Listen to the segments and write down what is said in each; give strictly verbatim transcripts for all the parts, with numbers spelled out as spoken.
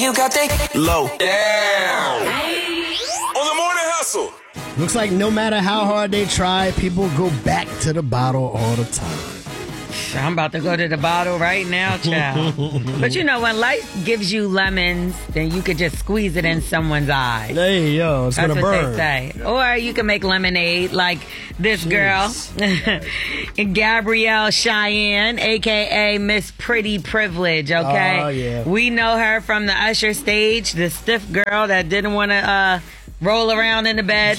you got that low down. On the morning hustle. Looks like no matter how hard they try, people go back to the bottle all the time. I'm about to go to the bottle right now, child. But you know, when life gives you lemons, then you could just squeeze it in someone's eye. Hey, yo, it's That's gonna what burn. they say. Or you can make lemonade like this girl, Gabrielle Cheyenne, a k a. Miss Pretty Privilege, okay? Oh, yeah. We know her from the Usher stage, the stiff girl that didn't want to uh, roll around in the bed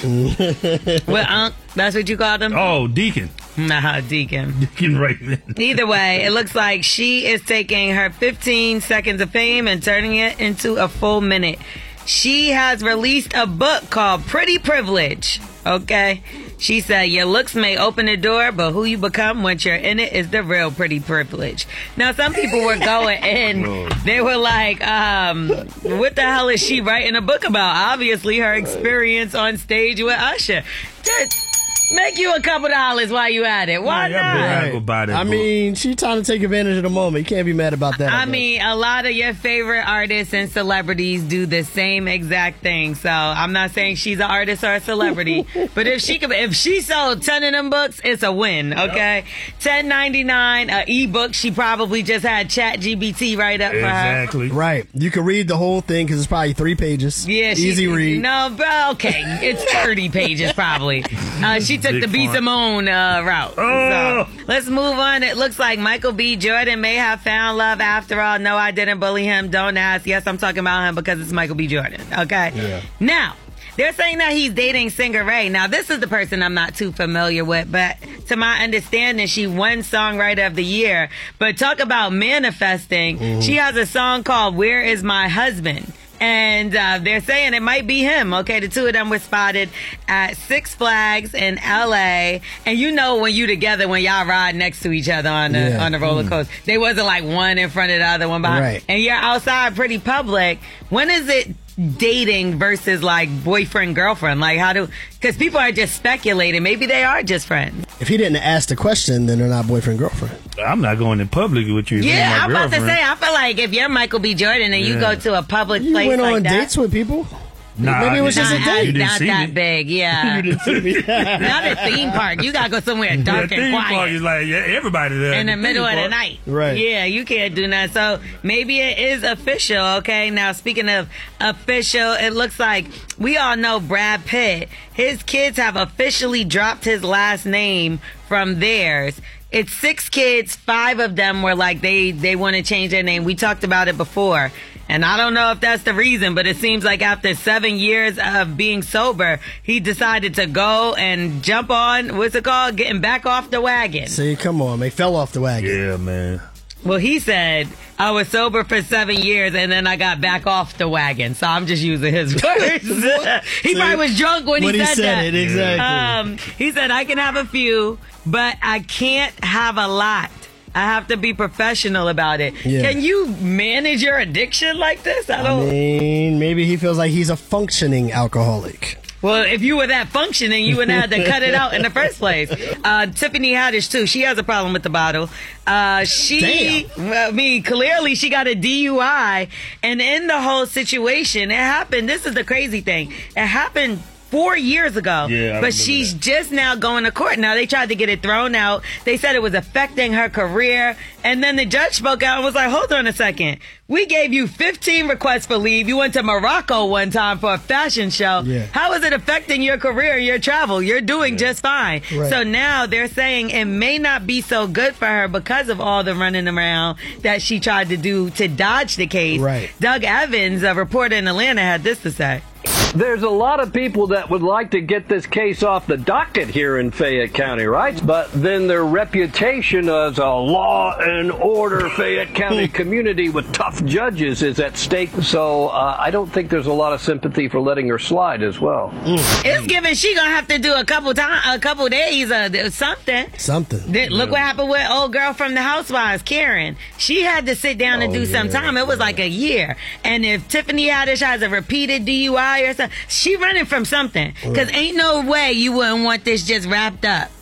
with Unc. That's what you called him? Oh, Deacon. Nah, Deacon. Deacon Raymond. Either way, it looks like she is taking her fifteen seconds of fame and turning it into a full minute. She has released a book called Pretty Privilege, okay? She said, your looks may open the door, but who you become once you're in it is the real pretty privilege. Now, some people were going in. They were like, um, what the hell is she writing a book about? Obviously, her experience on stage with Usher. Just make you a couple dollars while you at it. Why Yeah, not? buy that I book. mean, she's trying to take advantage of the moment. You can't be mad about that. I mean, a lot of your favorite artists and celebrities do the same exact thing. So I'm not saying she's an artist or a celebrity, but if she could, if she sold ten of them books, it's a win. Okay, ten ninety-nine, a ebook. She probably just had Chat G B T right up for her. Exactly. Right. You can read the whole thing because it's probably three pages. Yeah, she, Easy read. No, but okay, it's thirty pages probably. Uh, she took Big the B. font. Simone uh, route. Oh. So let's move on. It looks like Michael B. Jordan may have found love after all. No, I didn't bully him. Don't ask. Yes, I'm talking about him because it's Michael B. Jordan. Okay. Yeah. Now, they're saying that he's dating Singer Ray. Now, this is the person I'm not too familiar with, but to my understanding, she won Songwriter of the Year. But talk about manifesting. Mm-hmm. She has a song called Where Is My Husband? And uh, they're saying it might be him. Okay, the two of them were spotted at Six Flags in L A. And you know when you together, when y'all ride next to each other on the Yeah. on the roller coaster, they wasn't like one in front of the other, one behind. Right. And you're outside pretty public. When is it dating versus like boyfriend girlfriend? Like how do? Because people are just speculating. Maybe they are just friends. If he didn't ask the question, then they're not boyfriend girlfriend. I'm not going in public with you. if you're Yeah, my I'm about to girlfriend. say. I feel like if you're Michael B. Jordan and you Yeah. go to a public You place went like on that, dates with people. Nah, Maybe it was I just a didn't- Not, date. You didn't not see that me. big, yeah. You didn't see me. Not a theme park. You gotta go somewhere dark Yeah, and theme park quiet. is like yeah, everybody there. In the Theme middle of the park. night. Right. Yeah, you can't do that. So maybe it is official, okay? Now, speaking of official, it looks like we all know Brad Pitt. His kids have officially dropped his last name from theirs. It's six kids. Five of them were like, they, they want to change their name. We talked about it before. And I don't know if that's the reason, but it seems like after seven years of being sober, he decided to go and jump on, what's it called? Getting back off the wagon. See, come on, they fell off the wagon. Yeah, man. Well, he said, I was sober for seven years and then I got back off the wagon. So I'm just using his words. he See, probably was drunk when, when he he said, said that. it, exactly. Um, he said, I can have a few, but I can't have a lot. I have to be professional about it. Yeah. Can you manage your addiction like this? I I don't. mean, maybe he feels like he's a functioning alcoholic. Well, if you were that functioning, you wouldn't have to cut it out in the first place. Uh, Tiffany Haddish, too. She has a problem with the bottle. Uh, she, I mean, clearly she got a D U I. And in the whole situation, it happened. This is the crazy thing. It happened four years ago. Yeah, I but remember she's that. just now going to court. Now, they tried to get it thrown out. They said it was affecting her career. And then the judge spoke out and was like, hold on a second. We gave you fifteen requests for leave. You went to Morocco one time for a fashion show. Yeah. How is it affecting your career, your travel? You're doing just fine. Right. So now they're saying it may not be so good for her because of all the running around that she tried to do to dodge the case. Right. Doug Evans, a reporter in Atlanta, had this to say. There's a lot of people that would like to get this case off the docket here in Fayette County, right? But then their reputation as a law and order Fayette County community with tough judges is at stake. So uh, I don't think there's a lot of sympathy for letting her slide as well. It's given she gonna have to do a couple time, a couple days of something. Something. Then look what happened with old girl from the Housewives, Karen. She had to sit down and Oh, do some yeah, time. It was like a year. And if Tiffany Haddish has a repeated D U I or something, she running from something. Because ain't no way you wouldn't want this just wrapped up.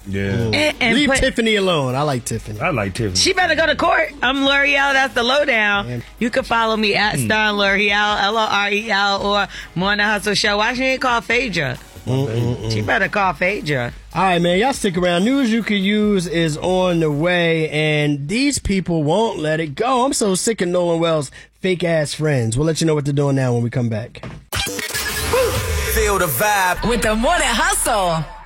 Yeah. And, and Leave put- Tiffany alone. I like Tiffany. I like Tiffany. She better go to court. I'm L'Oreal. That's the lowdown. Man. You can follow me at Stern L'Oreal, L O R E L, or Morning Hustle Show. Why she ain't call Phaedra? She better call Phaedra. All right, man. Y'all stick around. News you could use is on the way, and these people won't let it go. I'm so sick of Nolan Wells' fake-ass friends. We'll let you know what they're doing now when we come back. Feel the vibe. With the Morning Hustle.